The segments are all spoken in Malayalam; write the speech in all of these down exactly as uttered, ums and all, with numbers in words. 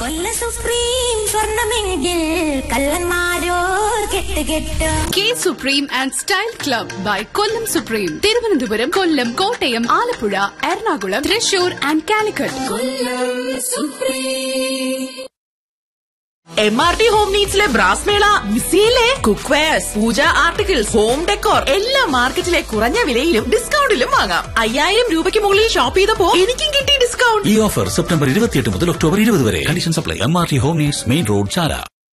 കൊല്ല സുപ്രീം സ്വർണമെങ്കിൽ കള്ളന്മാരോ കെട്ട് കെട്ട്. K supreme and style club by Kollam supreme. Thiruvananthapuram, Kollam, Kottayam, Alappuzha, Ernakulam, Thrissur and Calicut. M R T home നീഡ്സിലെ brass മേള മിസ്സിയിലെ കുക്ക് വെയർസ്, പൂജ ആർട്ടിക്കിൾസ്, ഹോം ഡെക്കോർ എല്ലാം മാർക്കറ്റിലെ കുറഞ്ഞ വിലയിലും ഡിസ്കൗണ്ടിലും വാങ്ങാം. അയ്യായിരം രൂപയ്ക്ക് മുകളിൽ ഷോപ്പ് ചെയ്തപ്പോ എനിക്കും കിട്ടി ഡിസ്കൗണ്ട്. ഈ ഓഫർ സെപ്റ്റംബർ ഇരുപത്തിയെട്ട് മുതൽ ഒക്ടോബർ ഇരുപത് വരെ. Condition supply. M R T home needs, main road, ചാല.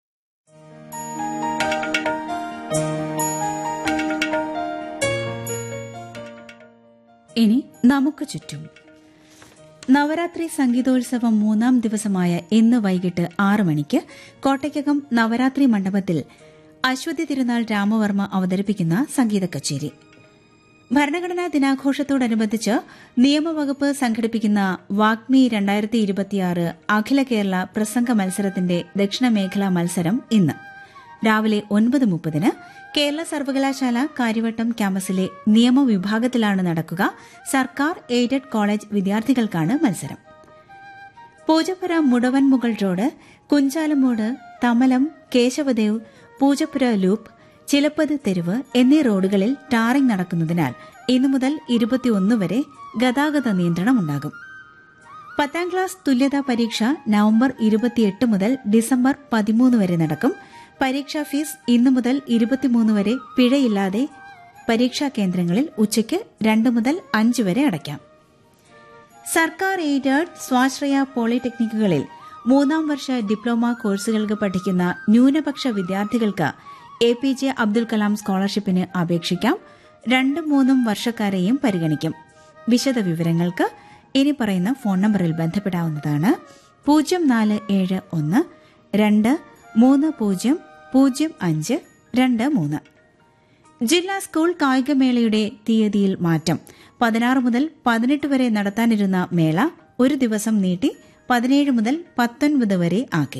ഇനി നമുക്ക് ചുറ്റും. നവരാത്രി സംഗീതോത്സവം മൂന്നാം ദിവസമായ ഇന്ന് വൈകിട്ട് ആറ് മണിക്ക് കോട്ടയ്ക്കകം നവരാത്രി മണ്ഡപത്തിൽ അശ്വതി തിരുനാൾ രാമവർമ്മ അവതരിപ്പിക്കുന്ന സംഗീത കച്ചേരി. ഭരണഘടനാ ദിനാഘോഷത്തോടനുബന്ധിച്ച് നിയമവകുപ്പ് സംഘടിപ്പിക്കുന്ന വാഗ്മി രണ്ടായിരത്തി ഇരുപത്തിയാറ് അഖില കേരള പ്രസംഗ മത്സരത്തിന്റെ ദക്ഷിണമേഖലാ മത്സരം ഇന്ന് രാവിലെ ഒൻപത് മുപ്പതിന് കേരള സർവകലാശാല കാര്യവട്ടം ക്യാമ്പസിലെ നിയമവിഭാഗത്തിലാണ് നടക്കുക. സർക്കാർ എയ്ഡഡ് കോളേജ് വിദ്യാർത്ഥികൾക്കാണ് മത്സരം. പൂജപ്പുര മുടവൻമുകൾ റോഡ്, കുഞ്ചാലമൂട്, തമലം, കേശവദേവ്, പൂജപ്പുര ലൂപ്പ്, ചിലപ്പത് തെരുവ് എന്നീ റോഡുകളിൽ ടാറിംഗ് നടക്കുന്നതിനാൽ ഇന്നു മുതൽ ഇരുപത്തിയൊന്ന് വരെ ഗതാഗത നിയന്ത്രണമുണ്ടാകും. പത്താം ക്ലാസ് തുല്യതാ പരീക്ഷ നവംബർ ഇരുപത്തിയെട്ട് മുതൽ ഡിസംബർ പതിമൂന്ന് വരെ നടക്കും. പരീക്ഷാ ഫീസ് ഇന്നു മുതൽ ഇരുപത്തിമൂന്ന് വരെ പിഴയില്ലാതെ പരീക്ഷാ കേന്ദ്രങ്ങളിൽ ഉച്ചയ്ക്ക് രണ്ട് മുതൽ അഞ്ച് വരെ അടയ്ക്കാം. സർക്കാർ എയ്ഡഡ് സ്വാശ്രയ പോളിടെക്നിക്കുകളിൽ മൂന്നാം വർഷ ഡിപ്ലോമ കോഴ്സുകൾക്ക് പഠിക്കുന്ന ന്യൂനപക്ഷ വിദ്യാർത്ഥികൾക്ക് A P J Abdul Kalam സ്കോളർഷിപ്പിന് അപേക്ഷിക്കാം. രണ്ടും മൂന്നും വർഷക്കാരെയും പരിഗണിക്കും. വിശദവിവരങ്ങൾക്ക് ഇനി പറയുന്ന ഫോൺ നമ്പറിൽ ബന്ധപ്പെടാവുന്നതാണ്. പൂജ്യം നാല് ഏഴ് ഒന്ന് രണ്ട് മൂന്ന് പൂജ്യം പൂജ്യം അഞ്ച് രണ്ട് മൂന്ന്. ജില്ലാ സ്കൂൾ കായികമേളയുടെ തീയതിയിൽ മാറ്റം. പതിനാറ് മുതൽ പതിനെട്ട് വരെ നടത്താനിരുന്ന മേള ഒരു ദിവസം നീട്ടി പതിനേഴ് മുതൽ പത്തൊൻപത് വരെ ആക്കി.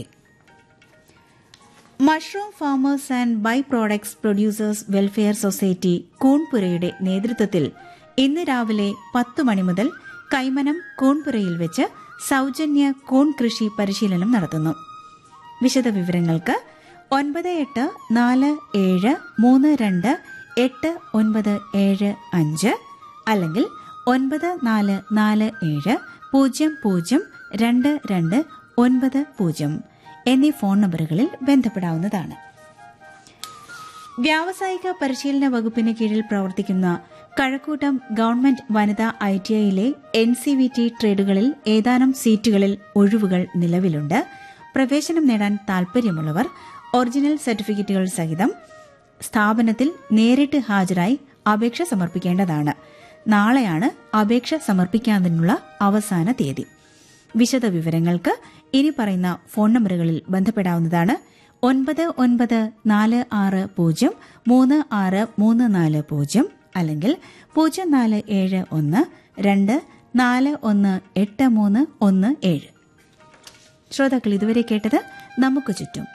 Mushroom farmers and by products producers welfare society കൂൺപുരയുടെ നേതൃത്വത്തിൽ ഇന്ന് രാവിലെ പത്ത് മണി മുതൽ കൈമനം കൂൺപുരയിൽ വെച്ച് സൌജന്യ കൂൺ കൃഷി പരിശീലനം നടത്തുന്നു. വിശദവിവരങ്ങൾക്ക് ഒൻപത് എട്ട് നാല് ഏഴ് മൂന്ന് രണ്ട് എട്ട് ഒൻപത് ഏഴ് അഞ്ച് അല്ലെങ്കിൽ ഒൻപത് നാല് നാല് ഏഴ് പൂജ്യം പൂജ്യം രണ്ട് രണ്ട് ഒൻപത് പൂജ്യം എന്നീ ഫോൺ നമ്പറുകളിൽ ബന്ധപ്പെടാവുന്നതാണ്. വ്യാവസായിക പരിശീലന വകുപ്പിന് കീഴിൽ പ്രവർത്തിക്കുന്ന കഴക്കൂട്ടം ഗവൺമെന്റ് വനിതാ I T ഐയിലെ N C V T ട്രേഡുകളിൽ ഏതാനും സീറ്റുകളിൽ ഒഴിവുകൾ നിലവിലുണ്ട്. പ്രവേശനം നേടാൻ താൽപര്യമുള്ളവർ ഒറിജിനൽ സർട്ടിഫിക്കറ്റുകൾ സഹിതം സ്ഥാപനത്തിൽ നേരിട്ട് ഹാജരായി അപേക്ഷ സമർപ്പിക്കേണ്ടതാണ്. നാളെയാണ് അപേക്ഷ സമർപ്പിക്കാനുള്ള അവസാന തീയതി. വിശദവിവരങ്ങൾക്ക് ഇനി പറയുന്ന ഫോൺ നമ്പറുകളിൽ ബന്ധപ്പെടാവുന്നതാണ്. ഒൻപത് ഒൻപത് നാല് ആറ് പൂജ്യം മൂന്ന് ആറ് മൂന്ന് നാല് പൂജ്യം അല്ലെങ്കിൽ പൂജ്യം നാല് ഏഴ് ഒന്ന് രണ്ട് നാല് ഒന്ന് എട്ട് മൂന്ന് ഒന്ന് ഏഴ്. ശ്രോതാക്കൾ ഇതുവരെ കേട്ടത് നമുക്ക് ചുറ്റും.